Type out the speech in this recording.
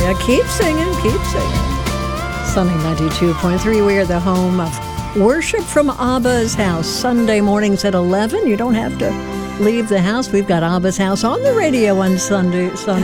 Yeah, keep singing, keep singing. Sunny 92.3, we are the home of worship from Abba's house. Sunday mornings at 11. You don't have to leave the house. We've got Abba's house on the radio on Sunday.